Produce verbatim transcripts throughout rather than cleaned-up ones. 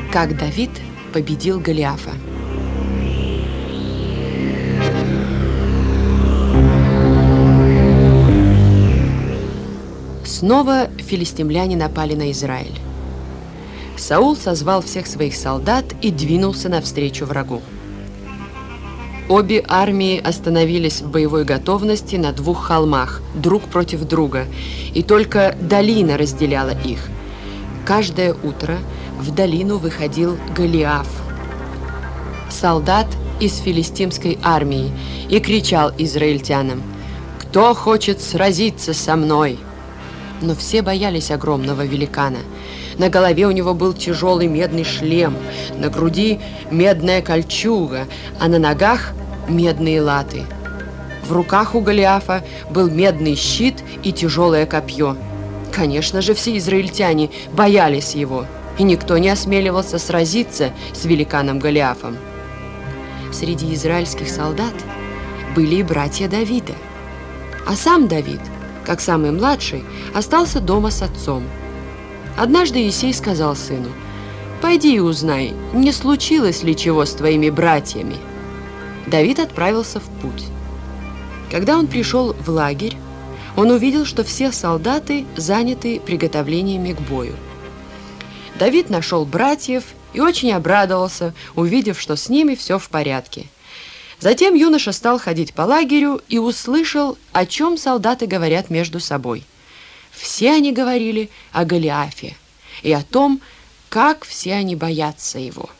Как Давид победил Голиафа. Снова филистимляне напали на Израиль. Саул созвал всех своих солдат и двинулся навстречу врагу. Обе армии остановились в боевой готовности на двух холмах, друг против друга, и только долина разделяла их. Каждое утро в долину выходил Голиаф, солдат из филистимской армии, и кричал израильтянам: «Кто хочет сразиться со мной?» Но все боялись огромного великана. На голове у него был тяжелый медный шлем, на груди медная кольчуга, а на ногах медные латы. В руках у Голиафа был медный щит и тяжелое копье. Конечно же, все израильтяне боялись его, и никто не осмеливался сразиться с великаном Голиафом. Среди израильских солдат были и братья Давида, а сам Давид, как самый младший, остался дома с отцом. Однажды Иессей сказал сыну: «Пойди и узнай, не случилось ли чего с твоими братьями». Давид отправился в путь. Когда он пришел в лагерь, он увидел, что все солдаты заняты приготовлениями к бою. Давид нашел братьев и очень обрадовался, увидев, что с ними все в порядке. Затем юноша стал ходить по лагерю и услышал, о чем солдаты говорят между собой. Все они говорили о Голиафе и о том, как все они боятся его.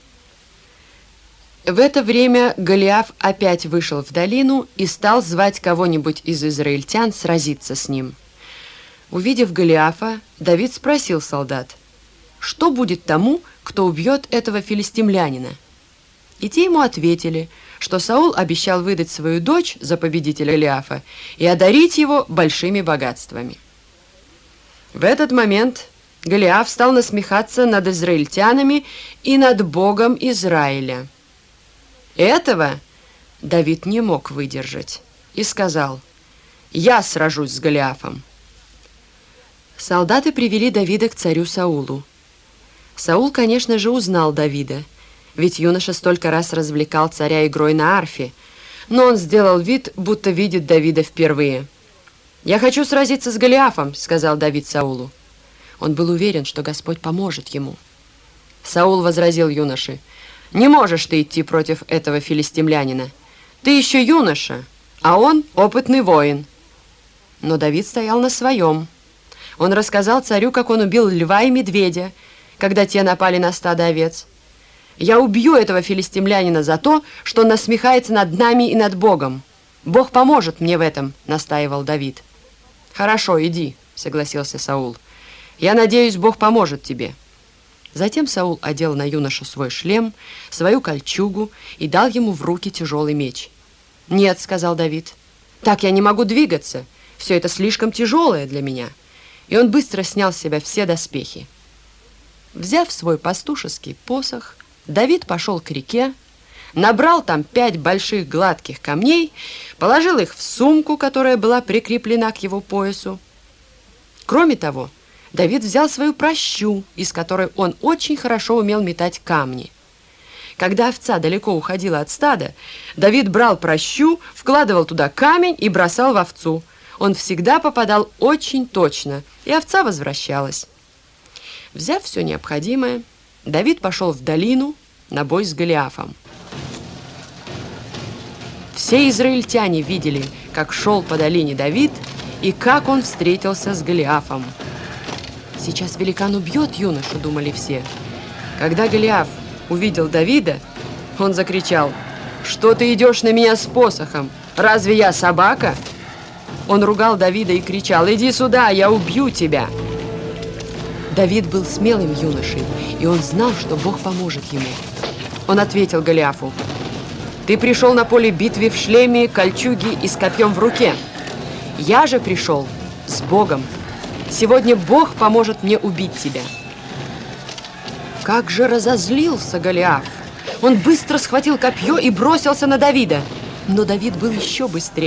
В это время Голиаф опять вышел в долину и стал звать кого-нибудь из израильтян сразиться с ним. Увидев Голиафа, Давид спросил солдат: «Что будет тому, кто убьет этого филистимлянина?» И те ему ответили, что Саул обещал выдать свою дочь за победителя Голиафа и одарить его большими богатствами. В этот момент Голиаф стал насмехаться над израильтянами и над Богом Израиля. Этого Давид не мог выдержать и сказал: «Я сражусь с Голиафом». Солдаты привели Давида к царю Саулу. Саул, конечно же, узнал Давида, ведь юноша столько раз развлекал царя игрой на арфе, но он сделал вид, будто видит Давида впервые. «Я хочу сразиться с Голиафом», — сказал Давид Саулу. Он был уверен, что Господь поможет ему. Саул возразил юноше: «Не можешь ты идти против этого филистимлянина. Ты еще юноша, а он опытный воин». Но Давид стоял на своем. Он рассказал царю, как он убил льва и медведя, когда те напали на стадо овец. «Я убью этого филистимлянина за то, что он насмехается над нами и над Богом. Бог поможет мне в этом», — настаивал Давид. «Хорошо, иди», — согласился Саул. «Я надеюсь, Бог поможет тебе». Затем Саул одел на юношу свой шлем, свою кольчугу и дал ему в руки тяжелый меч. «Нет», — сказал Давид, — «так я не могу двигаться. Все это слишком тяжелое для меня». И он быстро снял с себя все доспехи. Взяв свой пастушеский посох, Давид пошел к реке, набрал там пять больших гладких камней, положил их в сумку, которая была прикреплена к его поясу. Кроме того, Давид взял свою пращу, из которой он очень хорошо умел метать камни. Когда овца далеко уходила от стада, Давид брал пращу, вкладывал туда камень и бросал в овцу. Он всегда попадал очень точно, и овца возвращалась. Взяв все необходимое, Давид пошел в долину на бой с Голиафом. Все израильтяне видели, как шел по долине Давид и как он встретился с Голиафом. «Сейчас великан убьет юношу», — думали все. Когда Голиаф увидел Давида, он закричал: «Что ты идешь на меня с посохом? Разве я собака?» Он ругал Давида и кричал: «Иди сюда, я убью тебя!» Давид был смелым юношей, и он знал, что Бог поможет ему. Он ответил Голиафу: «Ты пришел на поле битвы в шлеме, кольчуге и с копьем в руке. Я же пришел с Богом. Сегодня Бог поможет мне убить тебя». Как же разозлился Голиаф! Он быстро схватил копье и бросился на Давида. Но Давид был еще быстрее.